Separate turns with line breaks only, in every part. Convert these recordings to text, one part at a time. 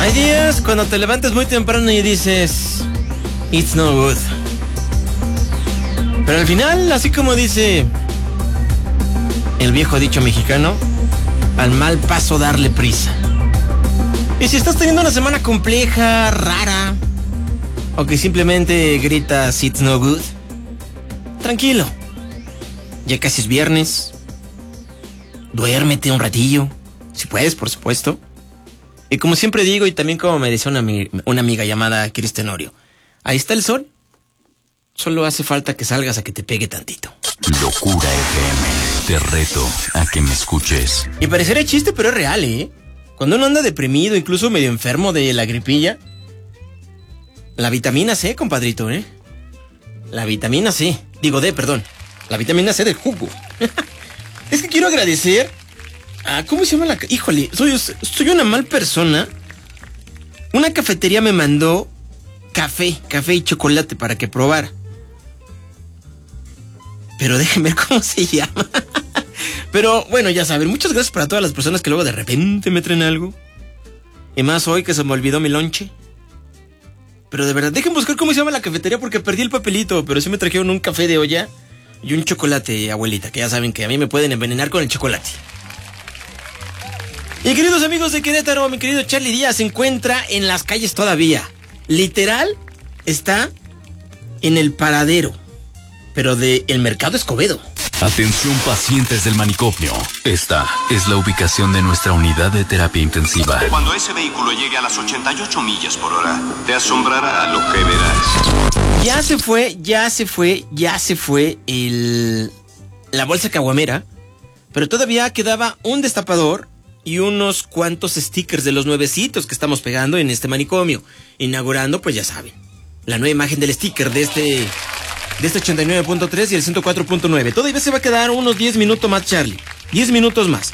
Hay días cuando te levantas muy temprano y dices, it's no good. Pero al final, así como dice el viejo dicho mexicano, al mal paso darle prisa. Y si estás teniendo una semana compleja, rara, o que simplemente gritas it's no good, tranquilo. Ya casi es viernes. Duérmete un ratillo, si puedes, por supuesto. Y como siempre digo, y también como me decía una amiga llamada Cristenorio, ahí está el sol. Solo hace falta que salgas a que te pegue tantito.
Locura FM, te reto a que me escuches.
Y parecerá chiste, pero es real, ¿eh? Cuando uno anda deprimido, incluso medio enfermo de la gripilla, la vitamina C, compadrito, ¿eh? La vitamina C, la vitamina C del jugo. Es que quiero agradecer a, ¿cómo se llama la? Híjole, soy una mal persona. Una cafetería me mandó café y chocolate para que probara. Pero déjenme ver cómo se llama. Pero bueno, ya saben, muchas gracias para todas las personas que luego de repente me traen algo. Y más hoy que se me olvidó mi lonche. Pero de verdad, dejen buscar cómo se llama la cafetería porque perdí el papelito. Pero sí me trajeron un café de olla y un chocolate, abuelita, que ya saben que a mí me pueden envenenar con el chocolate. Y queridos amigos de Querétaro, mi querido Charlie Díaz se encuentra en las calles todavía. Literal, está en el paradero, pero del Mercado Escobedo.
Atención pacientes del manicomio. Esta es la ubicación de nuestra unidad de terapia intensiva.
Cuando ese vehículo llegue a las 88 millas por hora, te asombrará lo que verás.
Ya se fue la bolsa caguamera, pero todavía quedaba un destapador y unos cuantos stickers de los nuevecitos que estamos pegando en este manicomio, inaugurando, pues ya saben, la nueva imagen del sticker de este 89.3 y el 104.9. Todavía se va a quedar unos 10 minutos más, Charlie. 10 minutos más.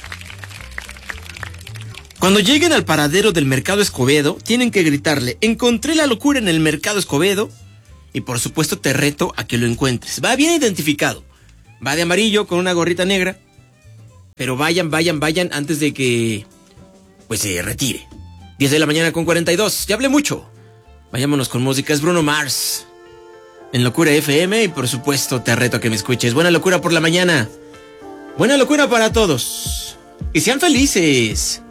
Cuando lleguen al paradero del Mercado Escobedo, tienen que gritarle, encontré la locura en el Mercado Escobedo. Y por supuesto te reto a que lo encuentres. Va bien identificado. Va de amarillo con una gorrita negra. Pero vayan antes de que pues se retire. 10 de la mañana con 42. Ya hablé mucho. Vayámonos con música. Es Bruno Mars en Locura FM. Y por supuesto te reto a que me escuches. Buena locura por la mañana. Buena locura para todos. Y sean felices.